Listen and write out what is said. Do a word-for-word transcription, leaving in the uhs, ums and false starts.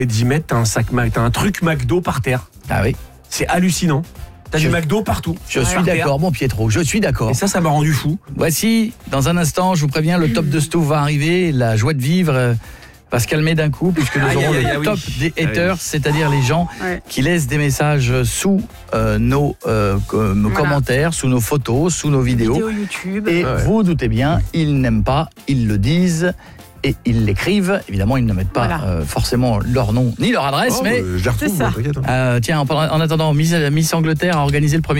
et d'y mettre t'as un sac Mac, t'as un truc McDo par terre. Ah oui. C'est hallucinant. T'as Je- du McDo partout. Je suis d'accord, mon Pietro, je suis d'accord. Et ça, ça m'a rendu fou. Voici, dans un instant, je vous préviens, le top de Stouff va arriver, la joie de vivre euh, va se calmer d'un coup, puisque nous Aïe, aurons aïe, le aïe, oui. top des Ah oui. haters, c'est-à-dire les gens Ouais. qui laissent des messages sous euh, nos, euh, co- nos Voilà. commentaires, sous nos photos, sous nos vidéos. Vidéo YouTube. Et Ouais. vous doutez bien, ils n'aiment pas, ils le disent et ils l'écrivent. Évidemment, ils ne mettent pas Voilà. euh, forcément leur nom ni leur adresse, Oh, mais euh, je les retrouve, C'est ça. moi, t'inquiète. hein. euh, tiens, en, en attendant, Miss, Miss Angleterre a organisé le premier